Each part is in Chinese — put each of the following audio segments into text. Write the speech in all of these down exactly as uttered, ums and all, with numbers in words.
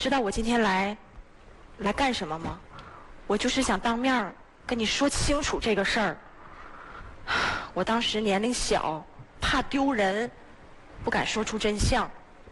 知道我今天来来干什么吗？我就是想当面跟你说清楚这个事儿。我当时年龄小，怕丢人，不敢说出真相。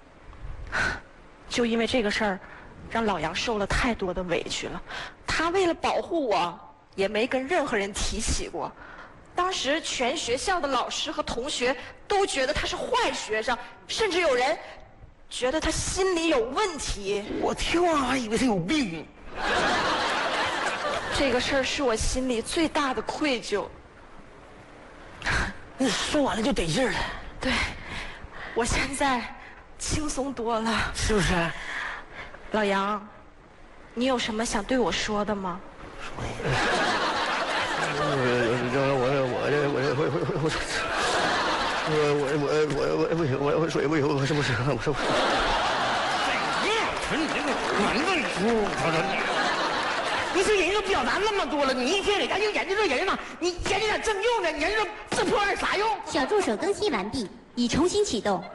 就因为这个事儿，让老杨受了太多的委屈了。他为了保护我，也没跟任何人提起过。当时全学校的老师和同学都觉得他是坏学生，甚至有人觉得他心里有问题。 我听完还以为他有病。 这个事儿是我心里最大的愧疚。 你说完了就得劲儿了。 对，我现在轻松多了， 是不是？ 老杨，你有什么想对我说的吗？ 我我我我我我我我我我我我不行，我我说不行，我说不行，我说不行。你这个蛮子书，我说你，你说人都表达那么多了，你一天得赶紧研究这人呢，你研究点正用的，你研究这破玩意啥用？ 小助手更新完毕，已重新启动。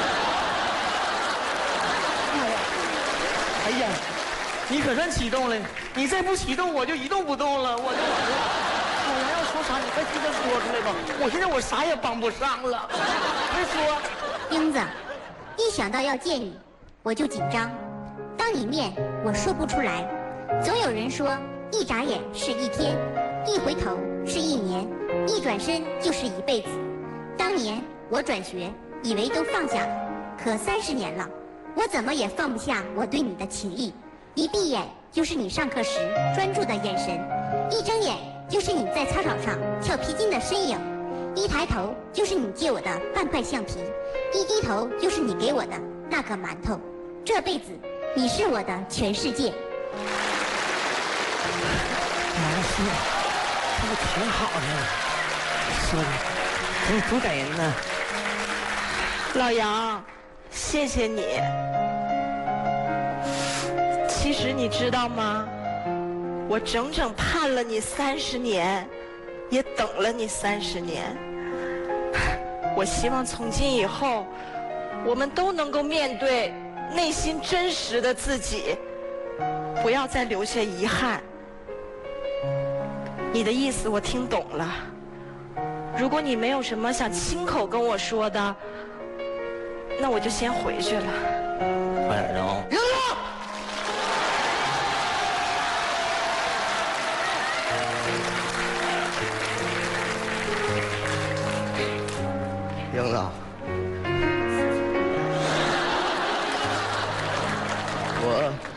哎呀，你可算启动了，你再不启动我就一动不动了，我就我要说啥你快替他说出来吧，我现在我啥也帮不上了，快说。 英子，一想到要见你，我就紧张。当你面，我说不出来。总有人说，一眨眼是一天，一回头是一年，一转身就是一辈子。当年我转学，以为都放下了，可三十年了，我怎么也放不下我对你的情谊。一闭眼就是你上课时专注的眼神，一睁眼就是你在操场上跳皮筋的身影，一抬头就是你借我的半块橡皮，一低头就是你给我的那个馒头。这辈子你是我的全世界。 老师，这不挺好的，说的多多感人呢。 老杨，谢谢你。其实你知道吗？我整整盼了你三十年，也等了你三十年。我希望从今以后，我们都能够面对内心真实的自己，不要再留下遗憾。你的意思我听懂了。如果你没有什么想亲口跟我说的，那我就先回去了。 快点的哦。英子，英子，我。